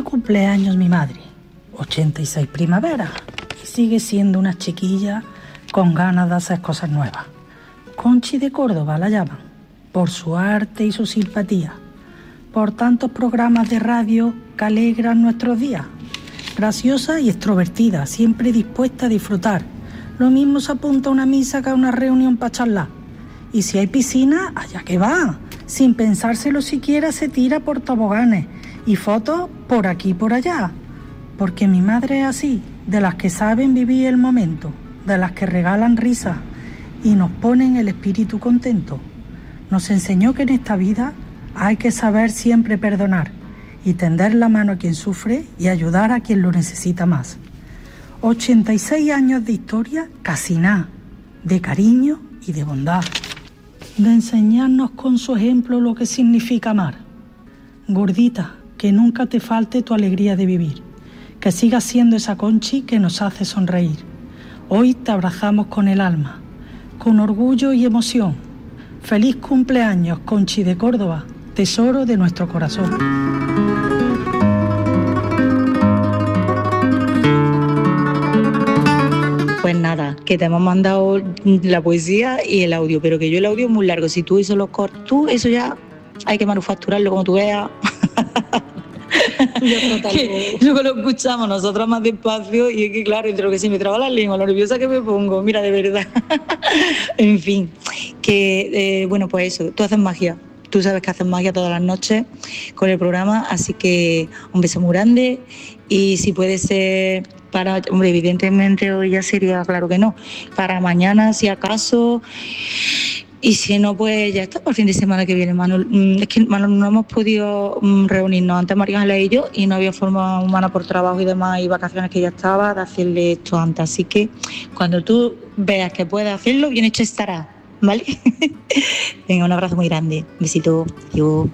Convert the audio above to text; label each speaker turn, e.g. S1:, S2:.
S1: cumpleaños mi madre, 86 primavera, y sigue siendo una chiquilla con ganas de hacer cosas nuevas. Conchi de Córdoba la llaman, por su arte y su simpatía, por tantos programas de radio que alegran nuestros días. Graciosa y extrovertida, siempre dispuesta a disfrutar. Lo mismo se apunta a una misa que a una reunión para charlar. Y si hay piscina, allá que va. Sin pensárselo siquiera se tira por toboganes y fotos por aquí y por allá. Porque mi madre es así, de las que saben vivir el momento, de las que regalan risas y nos ponen el espíritu contento. Nos enseñó que en esta vida hay que saber siempre perdonar y tender la mano a quien sufre y ayudar a quien lo necesita más. 86 años de historia, casi nada, de cariño y de bondad. De enseñarnos con su ejemplo lo que significa amar. Gordita, que nunca te falte tu alegría de vivir, que sigas siendo esa Conchi que nos hace sonreír. Hoy te abrazamos con el alma, con orgullo y emoción. Feliz cumpleaños, Conchi de Córdoba, tesoro de nuestro corazón.
S2: Pues nada, que te hemos mandado la poesía y el audio, pero que yo el audio es muy largo. Si tú eso lo cortas, tú eso ya hay que manufacturarlo como tú veas. Que luego lo escuchamos nosotros más despacio y es que claro, entre lo que se me traba la lengua, lo nerviosa que me pongo, mira, de verdad. En fin, que bueno, pues eso, tú haces magia. Tú sabes que haces magia todas las noches con el programa, así que un beso muy grande y si puede ser para, hombre, evidentemente hoy ya sería, claro que no, para mañana si acaso, y si no, pues ya está, para el fin de semana que viene, Manol. Es que, Manol, no hemos podido reunirnos antes María Ángeles y yo y no había forma humana por trabajo y demás y vacaciones que ya estaba de hacerle esto antes, así que cuando tú veas que puedes hacerlo, bien hecho estará. ¿Vale? Venga, un abrazo muy grande. Besito. Yo.